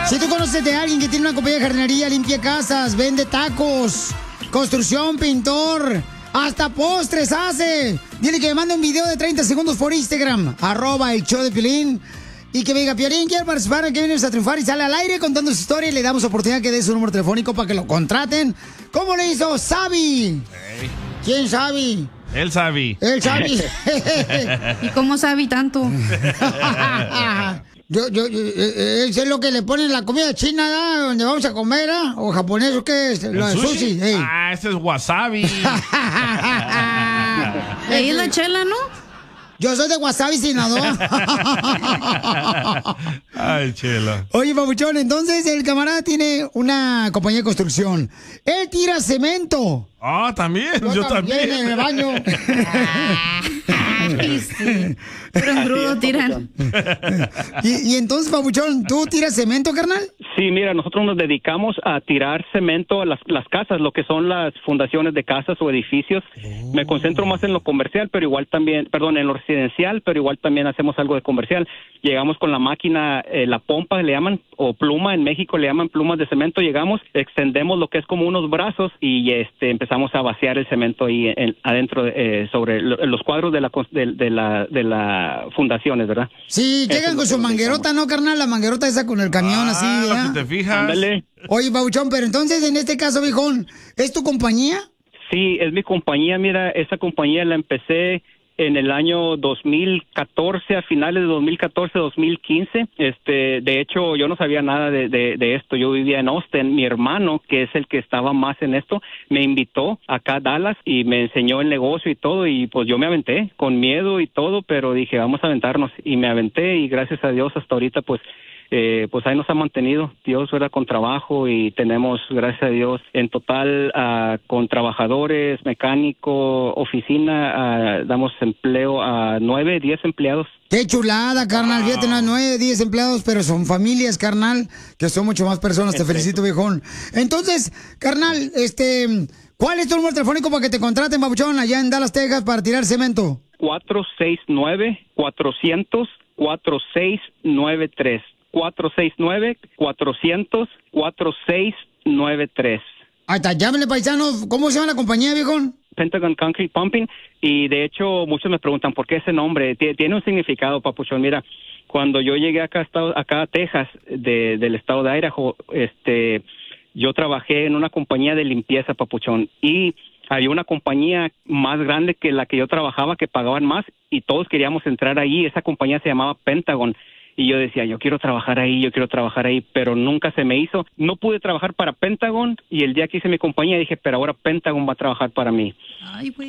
Si tú conoces de alguien que tiene una compañía de jardinería, limpia casas, vende tacos, construcción, pintor, hasta postres hace. Dile que me mande un video de 30 segundos por Instagram, @el-show-de-Piolín. Y que me diga, Piolín, quiero participar, que vienes a triunfar, y sale al aire contando su historia y le damos oportunidad que dé su número telefónico para que lo contraten. ¿Cómo le hizo Sabi? Hey. ¿Quién Sabi? El Sabi. El Sabi. ¿Y cómo Sabi tanto? Eso es lo que le ponen la comida china, ¿no? Donde vamos a comer, ¿no? O japonés, ¿o qué es? Lo de sushi. Hey. Ese es wasabi. Ahí es la chela, ¿no? Yo soy de Wasabi, Sinaloa. Ay, chela. Oye, papuchón, entonces el camarada tiene una compañía de construcción. Él tira cemento. Ah, también. Yo también. En el baño. Sí. Pero en grudo tiran. Y entonces, papuchón, ¿tú tiras cemento, carnal? Sí, mira, nosotros nos dedicamos a tirar cemento a las casas, lo que son las fundaciones de casas o edificios. Me concentro más en lo comercial, pero igual también, perdón, en lo residencial, pero igual también hacemos algo de comercial. Llegamos con la máquina, la pompa le llaman, o pluma, en México le llaman plumas de cemento. Llegamos, extendemos lo que es como unos brazos y empezamos a vaciar el cemento ahí adentro, sobre los cuadros de la fundaciones, ¿verdad? Sí, llegan con su manguerota, ¿no, carnal? La manguerota esa con el camión así, ¿verdad? Si te fijas. Ándale. Oye, papuchón, pero entonces en este caso, viejón, ¿es tu compañía? Sí, es mi compañía. Mira, esa compañía la empecé en el año 2014, a finales de 2014, 2015. De hecho, yo no sabía nada de esto. Yo vivía en Austin. Mi hermano, que es el que estaba más en esto, me invitó acá a Dallas y me enseñó el negocio y todo. Y pues yo me aventé con miedo y todo, pero dije, vamos a aventarnos. Y me aventé y gracias a Dios hasta ahorita, pues ahí nos ha mantenido Dios, ¿verdad? Con trabajo, y tenemos, gracias a Dios, en total con trabajadores, mecánico, oficina, damos empleo a 9, 10 empleados. Qué chulada, carnal. Fíjate, no, 9, 10 empleados, pero son familias, carnal, que son mucho más personas. Te felicito, viejón. Entonces, carnal, ¿cuál es tu número telefónico para que te contraten, babuchón, allá en Dallas, Texas, para tirar cemento? 469-400-4693. 469-400-4693. Ahí está, llámenle, paisanos. ¿Cómo se llama la compañía, viejón? Pentagon Concrete Pumping. Y de hecho, muchos me preguntan por qué ese nombre. Tiene un significado, papuchón. Mira, cuando yo llegué acá a Texas, del estado de Idaho, yo trabajé en una compañía de limpieza, papuchón. Y había una compañía más grande que la que yo trabajaba, que pagaban más, y todos queríamos entrar ahí. Esa compañía se llamaba Pentagon. Y yo decía, yo quiero trabajar ahí, pero nunca se me hizo. No pude trabajar para Pentagon, y el día que hice mi compañía dije, pero ahora Pentagon va a trabajar para mí. Ay, güey.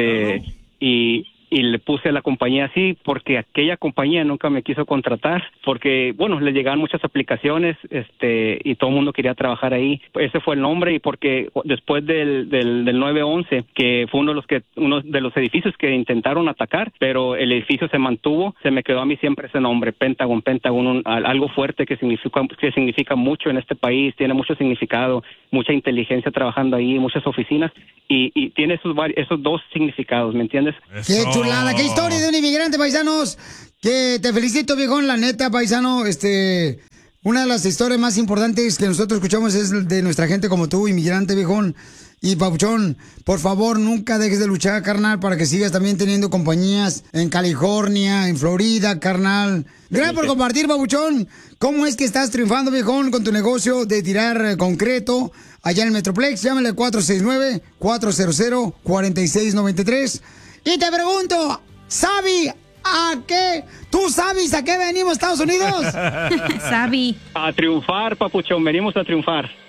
Y le puse a la compañía así porque aquella compañía nunca me quiso contratar, porque, bueno, le llegaban muchas aplicaciones, y todo el mundo quería trabajar ahí. Ese fue el nombre, y porque después del 9/11, que fue uno de los edificios que intentaron atacar, pero el edificio se mantuvo, se me quedó a mí siempre ese nombre, Pentagon, algo fuerte que significa mucho en este país, tiene mucho significado, mucha inteligencia trabajando ahí, muchas oficinas, y tiene esos dos significados, ¿me entiendes? Qué chulada, qué historia de un inmigrante, paisanos. Que te felicito, viejón, la neta, paisano. Una de las historias más importantes que nosotros escuchamos es de nuestra gente como tú, inmigrante, viejón. Y, papuchón, por favor, nunca dejes de luchar, carnal, para que sigas también teniendo compañías en California, en Florida, carnal. Gracias por compartir, papuchón. ¿Cómo es que estás triunfando, viejón, con tu negocio de tirar concreto allá en el Metroplex? Llámale al 469-400-4693. Y te pregunto, ¿tú sabes a qué venimos, Estados Unidos? Sabi. A triunfar, papuchón, venimos a triunfar.